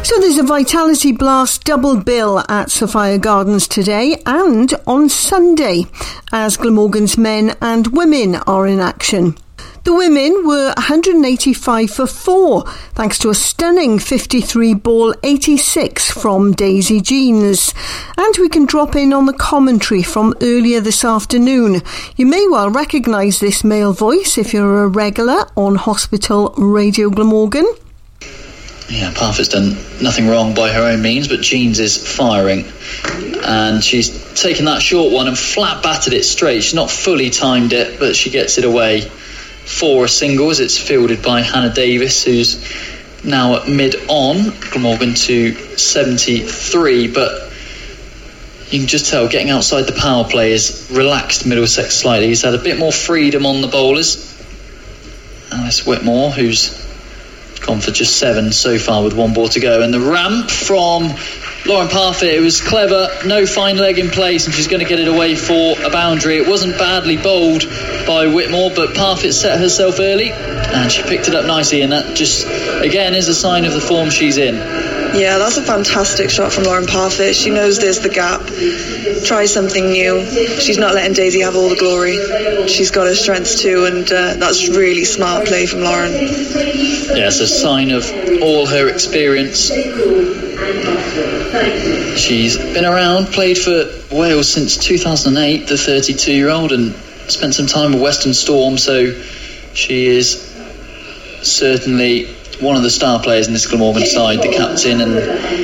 So there's a Vitality Blast double bill at Sophia Gardens today and on Sunday, as Glamorgan's men and women are in action. The women were 185 for 4, thanks to a stunning 53-ball 86 from Daisy Jeans. And we can drop in on the commentary from earlier this afternoon. You may well recognise this male voice if you're a regular on Hospital Radio Glamorgan. Yeah, Parfitt's done nothing wrong by her own means, but Jeans is firing. And she's taken that short one and flat batted it straight. She's not fully timed it, but she gets it away for a singles. It's fielded by Hannah Davis, who's now at mid-on. Glamorgan to 73, but you can just tell getting outside the power play has relaxed Middlesex slightly. He's had a bit more freedom on the bowlers. Alice Whitmore, who's gone for just 7 so far with 1 ball to go. And the ramp from Lauren Parfitt, it was clever, no fine leg in place, and she's going to get it away for a boundary. It wasn't badly bowled by Whitmore, but Parfitt set herself early and she picked it up nicely, and that just again is a sign of the form she's in. Yeah, that's a fantastic shot from Lauren Parfitt. She knows there's the gap. Try something new. She's not letting Daisy have all the glory. She's got her strengths too, and that's really smart play from Lauren. Yeah, it's a sign of all her experience. She's been around, played for Wales since 2008, the 32-year-old, and spent some time with Western Storm, so she is certainly one of the star players in this Glamorgan side, the captain, and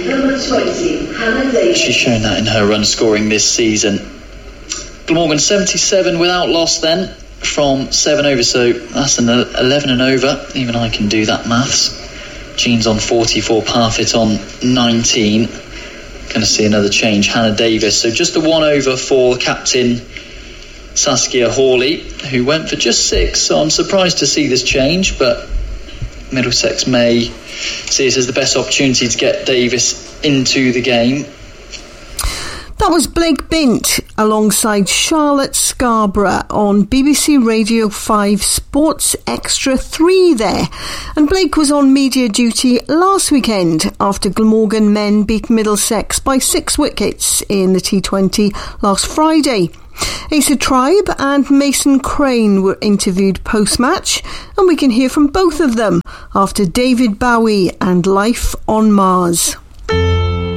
she's shown that in her run scoring this season. Glamorgan 77 without loss then from 7 over, so that's an 11 and over. Even I can do that maths. Jeans on 44, Parfitt on 19. Going to see another change, Hannah Davis. So just the 1 over for captain Saskia Hawley, who went for just 6. So I'm surprised to see this change, but Middlesex may see it as the best opportunity to get Davis into the game. That was Blake Bint alongside Charlotte Scarborough on BBC Radio 5 Sports Extra 3 there. And Blake was on media duty last weekend after Glamorgan men beat Middlesex by 6 wickets in the T20 last Friday. Asa Tribe and Mason Crane were interviewed post-match, and we can hear from both of them after David Bowie and Life on Mars.